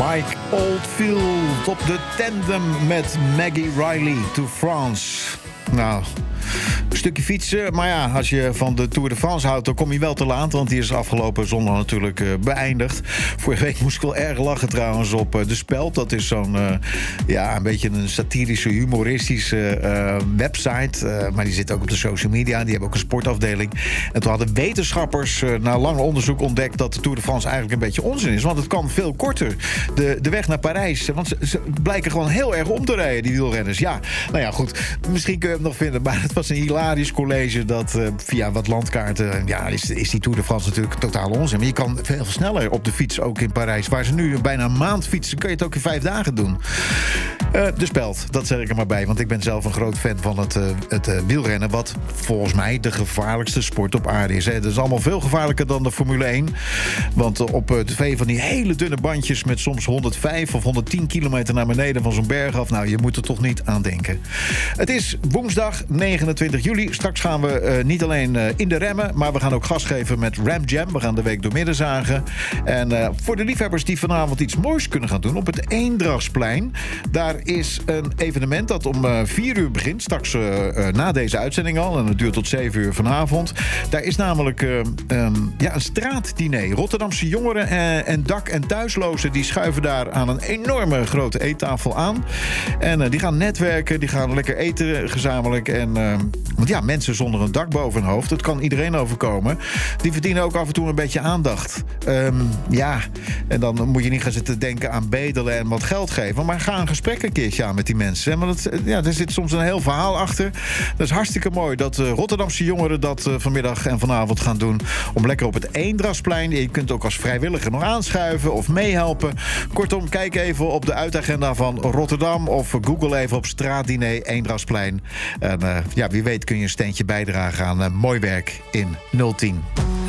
Mike Oldfield op de tandem met Maggie Riley to France. Nou, een stukje fietsen. Maar ja, als je van de Tour de France houdt, dan kom je wel te laat. Want die is afgelopen zondag natuurlijk beëindigd. Vorige week moest ik wel erg lachen trouwens op De Speld. Dat is zo'n, een beetje een satirische, humoristische website. Maar die zit ook op de social media. Die hebben ook een sportafdeling. En toen hadden wetenschappers na lang onderzoek ontdekt dat de Tour de France eigenlijk een beetje onzin is. Want het kan veel korter. De weg naar Parijs. Want ze blijken gewoon heel erg om te rijden, die wielrenners. Ja, nou ja, goed. Misschien kun je hem nog vinden. Maar het was een hilarisch college dat via wat landkaarten... is die Tour de France natuurlijk totaal onzin. Maar je kan veel sneller op de fiets, ook in Parijs. Waar ze nu bijna een maand fietsen, kun je het ook in 5 dagen doen. De Speld, dat zeg ik er maar bij. Want ik ben zelf een groot fan van het wielrennen. Wat volgens mij de gevaarlijkste sport op aarde is. Het is allemaal veel gevaarlijker dan de Formule 1. Want op 2 van die hele dunne bandjes... met soms 105 of 110 kilometer naar beneden van zo'n berg af... nou, je moet er toch niet aan denken. Het is woensdag 29 juli. Straks gaan we niet alleen in de remmen... maar we gaan ook gas geven met Ram Jam. We gaan de week doormidden zagen. En voor de liefhebbers die vanavond iets moois kunnen gaan doen... op het Eendrachtsplein... daar is een evenement dat om 4 uur begint. Straks na deze uitzending al. En het duurt tot 7 uur vanavond. Daar is namelijk een straatdiner. Rotterdamse jongeren en dak- en thuislozen... die schuiven daar aan een enorme grote eettafel aan. En die gaan netwerken, die gaan lekker eten gezamenlijk. En, want ja, mensen zonder een dak boven hun hoofd... dat kan iedereen overkomen. Die verdienen ook af en toe een beetje aandacht. En dan moet je niet gaan zitten denken aan bedelen en wat geld geven. Maar ga een gesprek een keertje aan met die mensen. Want er zit soms een heel verhaal achter. Dat is hartstikke mooi dat Rotterdamse jongeren dat vanmiddag en vanavond gaan doen. Om lekker op het Eendrachtsplein. Je kunt ook als vrijwilliger nog aanschuiven of meehelpen. Kortom, kijk even op de uitagenda van Rotterdam. Of Google even op straatdiner Eendrachtsplein. En wie weet kun je een steentje bijdragen aan mooi werk in 010.